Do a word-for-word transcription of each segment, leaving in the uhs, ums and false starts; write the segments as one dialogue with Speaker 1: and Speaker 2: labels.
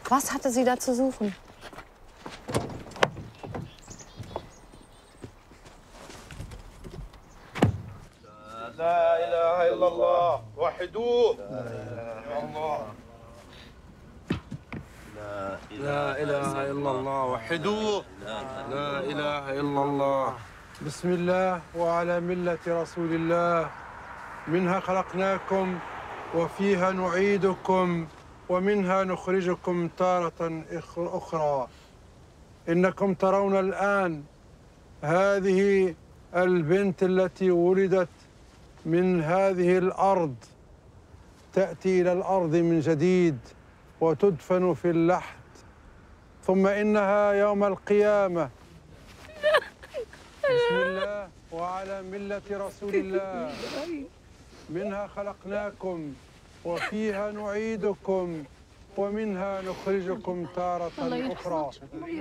Speaker 1: Was hatte sie da zu suchen?
Speaker 2: La ilaha illallah, wahidu. Allah.
Speaker 3: لا إله إلا الله وحدوه لا إله إلا الله
Speaker 4: بسم الله وعلى ملة رسول الله منها خلقناكم وفيها نعيدكم ومنها نخرجكم تارة أخرى إنكم ترون الآن هذه البنت التي ولدت من هذه الأرض تأتي إلى الأرض من جديد وتدفن في اللحد ثم إنها يوم القيامة بسم الله وعلى ملة رسول الله منها خلقناكم وفيها نعيدكم ومنها نخرجكم تارة أخرى.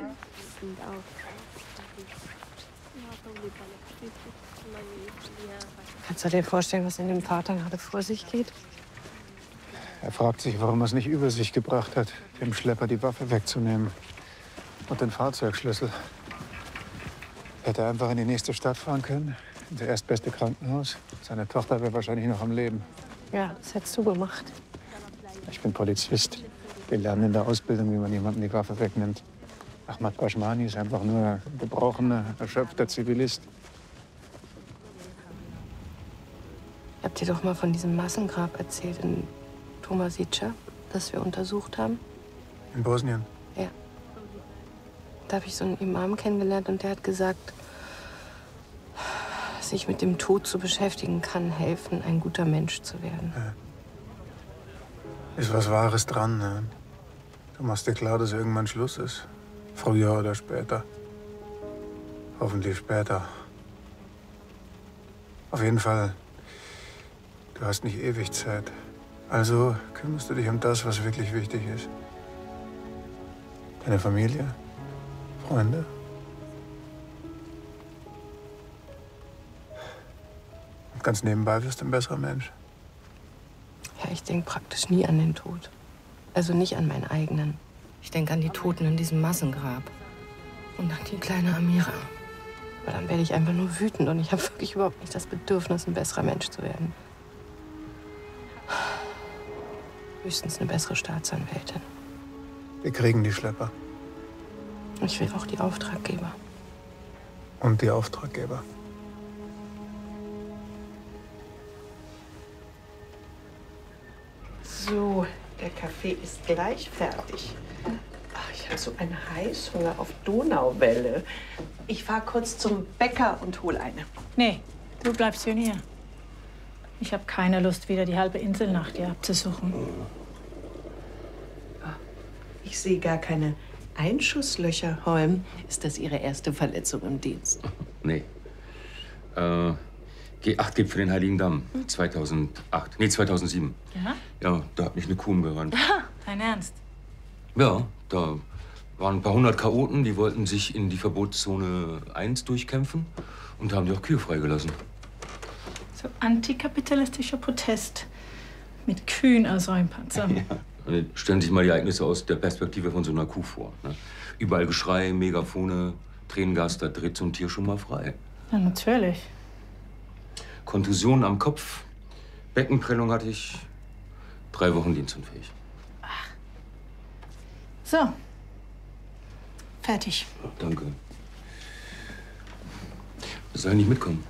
Speaker 1: Kannst du dir vorstellen, was in dem Vater gerade vor sich geht?
Speaker 5: Er fragt sich, warum er es nicht über sich gebracht hat, dem Schlepper die Waffe wegzunehmen und den Fahrzeugschlüssel. Hätte er einfach in die nächste Stadt fahren können, ins erstbeste Krankenhaus. Seine Tochter wäre wahrscheinlich noch am Leben.
Speaker 1: Ja, das hättest du gemacht.
Speaker 5: Ich bin Polizist. Wir lernen in der Ausbildung, wie man jemandem die Waffe wegnimmt. Ahmad Bashmani ist einfach nur ein gebrochener, erschöpfter Zivilist.
Speaker 1: Ich hab dir doch mal von diesem Massengrab erzählt in Tomasica, das wir untersucht haben.
Speaker 5: In Bosnien?
Speaker 1: Ja. Da habe ich so einen Imam kennengelernt und der hat gesagt, sich mit dem Tod zu beschäftigen kann helfen, ein guter Mensch zu werden.
Speaker 5: Ja. Ist was Wahres dran, ne? Du machst dir klar, dass irgendwann Schluss ist. Früher oder später. Hoffentlich später. Auf jeden Fall, du hast nicht ewig Zeit. Also kümmerst du dich um das, was wirklich wichtig ist. Deine Familie, Freunde. Und ganz nebenbei wirst du ein besserer Mensch.
Speaker 1: Ja, ich denke praktisch nie an den Tod. Also nicht an meinen eigenen. Ich denke an die Toten in diesem Massengrab. Und an die kleine Amira. Aber dann werde ich einfach nur wütend und ich habe wirklich überhaupt nicht das Bedürfnis, ein besserer Mensch zu werden. Höchstens eine bessere Staatsanwältin.
Speaker 5: Wir kriegen die Schlepper.
Speaker 1: Ich will auch die Auftraggeber.
Speaker 5: Und die Auftraggeber.
Speaker 6: So, der Kaffee ist gleich fertig. Ach, ich habe so einen Heißhunger auf Donauwelle. Ich fahre kurz zum Bäcker und hol eine.
Speaker 7: Nee, du bleibst schön hier. Ich habe keine Lust, wieder die halbe Insel nach dir abzusuchen.
Speaker 6: Ich sehe gar keine Einschusslöcher, Holm. Ist das Ihre erste Verletzung im Dienst?
Speaker 8: Nee. Äh, G acht Gipfel den Heiligen Damm. zweitausendacht. Nee, zweitausendsieben.
Speaker 7: Ja?
Speaker 8: Ja, da hat mich eine Kuh umgerannt.
Speaker 7: Dein Ernst?
Speaker 8: Ja, da waren ein paar hundert Chaoten, die wollten sich in die Verbotszone eins durchkämpfen und haben die auch Kühe freigelassen.
Speaker 7: So antikapitalistischer Protest mit Kühen als Räumpanzer.
Speaker 8: Ja. Stellen Sie sich mal die Ereignisse aus der Perspektive von so einer Kuh vor. Ne? Überall Geschrei, Megafone, Tränengas, da dreht so ein Tier schon mal frei.
Speaker 7: Ja, natürlich.
Speaker 8: Kontusion am Kopf, Beckenprellung hatte ich, drei Wochen dienstunfähig.
Speaker 7: Ach. So. Fertig.
Speaker 8: Ja, danke. Ich soll nicht mitkommen.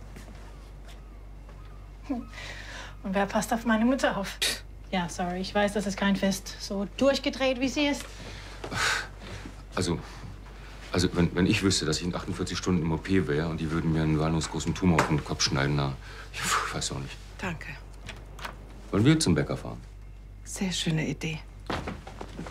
Speaker 7: Und wer passt auf meine Mutter auf? Ja, sorry, ich weiß, das ist kein Fest. So durchgedreht, wie sie ist.
Speaker 8: Also, also wenn, wenn ich wüsste, dass ich in achtundvierzig Stunden im O P wäre und die würden mir einen wahllos-großen Tumor auf den Kopf schneiden, na, ich weiß auch nicht.
Speaker 6: Danke.
Speaker 8: Wollen wir zum Bäcker fahren?
Speaker 6: Sehr schöne Idee.